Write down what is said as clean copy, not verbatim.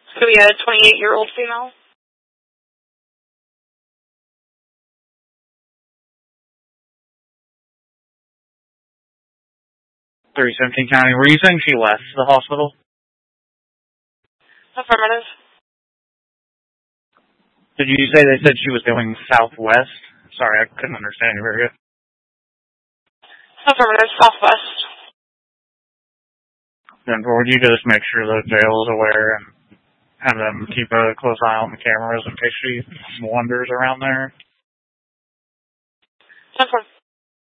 So we had a 28-year-old female. 317 County. Were you saying she left the hospital? Affirmative. Did you say they said she was going southwest? Sorry, I couldn't understand you very good. Affirmative, southwest. Then would you just make sure the jail is aware and have them keep a close eye on the cameras in case she wanders around there? 10-4.